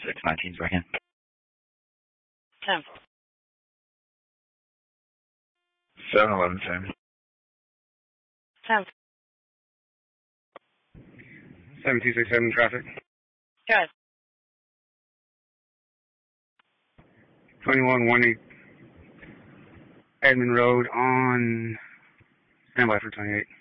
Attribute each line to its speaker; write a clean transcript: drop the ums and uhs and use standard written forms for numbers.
Speaker 1: 619's back in.
Speaker 2: 10.
Speaker 1: 711, same.
Speaker 2: 10.
Speaker 3: 7267 traffic.
Speaker 2: Good.
Speaker 3: 2118 Edmond Road on standby for 28.